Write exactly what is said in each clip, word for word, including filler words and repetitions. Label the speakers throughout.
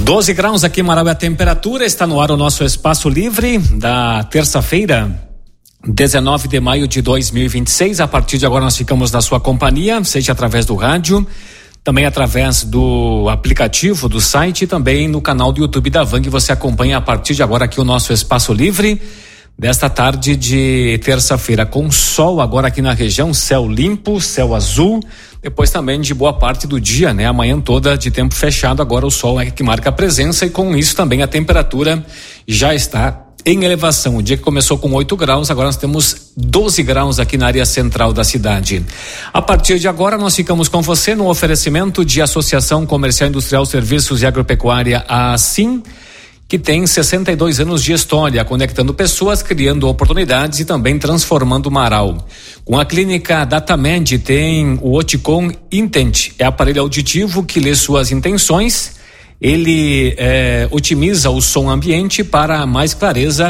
Speaker 1: doze graus aqui em Marau é a temperatura, está no ar o nosso Espaço Livre da terça-feira, dezenove de maio de dois mil e vinte e seis. A partir de agora nós ficamos na sua companhia, seja através do rádio, também através do aplicativo, do site e também no canal do YouTube da Vang. Você acompanha a partir de agora aqui o nosso Espaço Livre desta tarde de terça-feira, com sol agora aqui na região, céu limpo, céu azul, depois também de boa parte do dia, né? Amanhã toda de tempo fechado, agora o sol é que marca a presença e com isso também a temperatura já está em elevação. O dia que começou com oito graus, agora nós temos doze graus aqui na área central da cidade. A partir de agora nós ficamos com você no oferecimento de Associação Comercial Industrial Serviços e Agropecuária, a ASIM, que tem sessenta e dois anos de história, conectando pessoas, criando oportunidades e também transformando Marau. Com a clínica DataMed tem o Oticon Intent, é aparelho auditivo que lê suas intenções, ele é, otimiza o som ambiente para mais clareza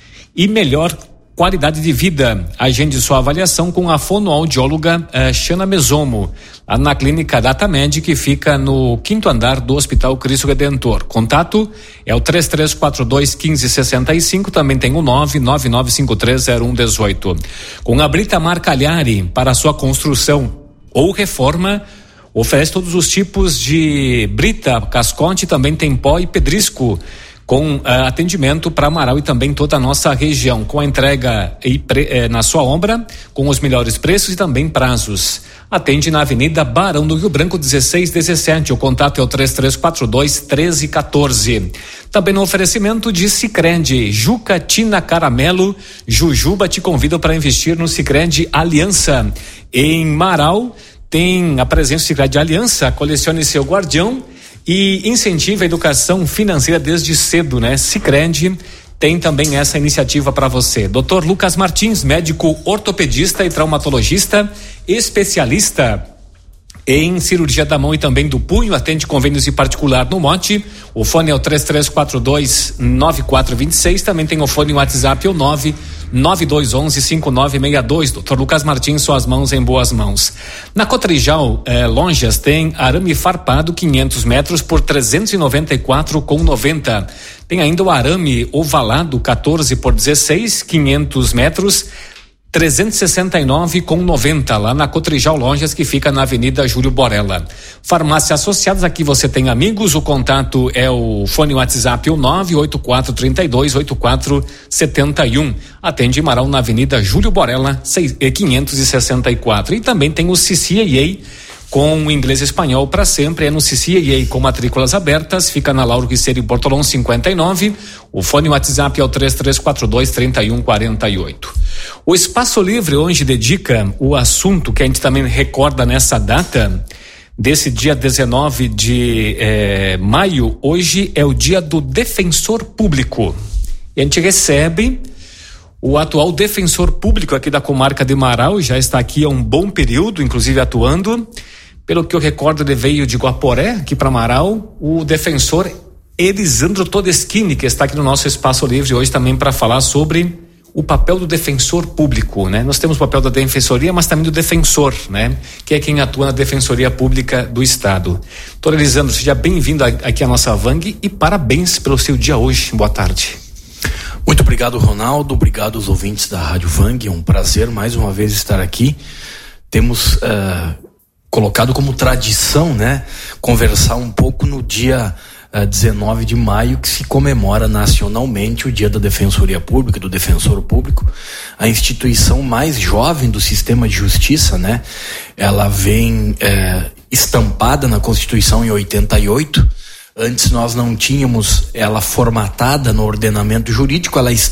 Speaker 1: e melhor qualidade de vida. Agende sua avaliação com a fonoaudióloga eh, Xana Mesomo, lá na clínica DataMed, que fica no quinto andar do Hospital Cristo Redentor. Contato é o três três quatro dois, um cinco seis cinco, também tem o nove nove nove cinco três zero um um oito. Com a Britamar Cagliari, para sua construção ou reforma, oferece todos os tipos de brita, cascote, também tem pó e pedrisco, com uh, atendimento para Marau e também toda a nossa região, com a entrega e pre, eh, na sua obra, com os melhores preços e também prazos. Atende na Avenida Barão do Rio Branco dezesseis dezessete, o contato é o três três quatro dois, um três um quatro. Também no oferecimento de Sicredi, Juca Tina Caramelo, Jujuba te convida para investir no Sicredi Aliança. Em Marau tem a presença do Sicredi Aliança, colecione seu guardião e incentiva a educação financeira desde cedo, né? Sicredi tem também essa iniciativa para você. doutor Lucas Martins, médico ortopedista e traumatologista, especialista em cirurgia da mão e também do punho, atende convênios e particular no Mote. O fone é o três três quatro dois, nove quatro dois seis, também tem o fone WhatsApp, o nove nove dois um um, cinco nove seis dois. doutor Lucas Martins, suas mãos em boas mãos. Na Cotrijal eh, Lonjas tem arame farpado quinhentos metros por trezentos e noventa e quatro com noventa. Tem ainda o arame ovalado quatorze por dezesseis, quinhentos metros, trezentos e sessenta e nove com noventa, lá na Cotrijal Lonjas, que fica na Avenida Júlio Borella. Farmácia Associadas, aqui você tem amigos, o contato é o fone WhatsApp, o nove oito quatro três dois, oito quatro sete um. Atende Marau na Avenida Júlio Borella, quinhentos e sessenta e quatro. E também tem o C C A A, com inglês e espanhol para sempre, é no C C A A, com matrículas abertas, fica na Lauro Guiceri Bortolão cinquenta e nove, o fone WhatsApp é o três três quatro dois, três um quatro oito. O Espaço Livre hoje dedica o assunto que a gente também recorda nessa data, desse dia dezenove de eh, maio, hoje é o dia do defensor público. E a gente recebe o atual defensor público aqui da comarca de Marau, já está aqui há um bom período, inclusive atuando. Pelo que eu recordo, ele veio de Guaporé, aqui para Marau, o defensor Elisandro Todeschini, que está aqui no nosso Espaço Livre hoje também para falar sobre o papel do defensor público, né? Nós temos o papel da defensoria, mas também do defensor, né? Que é quem atua na defensoria pública do estado. Doutor Elisandro, seja bem-vindo aqui à nossa Vang e parabéns pelo seu dia hoje. Boa tarde.
Speaker 2: Muito obrigado, Ronaldo, obrigado aos ouvintes da Rádio Vang, é um prazer mais uma vez estar aqui. Temos uh, colocado como tradição, né, conversar um pouco no dia uh, dezenove de maio, que se comemora nacionalmente o dia da Defensoria Pública, do Defensor Público, a instituição mais jovem do sistema de justiça, né? Ela vem uh, estampada na Constituição em oitenta e oito. Antes nós não tínhamos ela formatada no ordenamento jurídico, ela